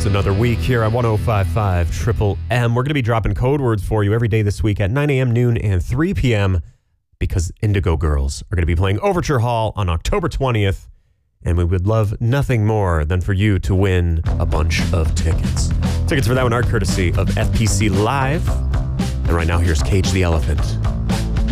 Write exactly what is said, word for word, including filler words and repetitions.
It's another week here at one oh five point five Triple M. We're going to be dropping code words for you every day this week at nine a.m., noon, and three p.m. because Indigo Girls are going to be playing Overture Hall on October twentieth, and we would love nothing more than for you to win a bunch of tickets. Tickets for that one are courtesy of F P C Live. And right now, here's Cage the Elephant.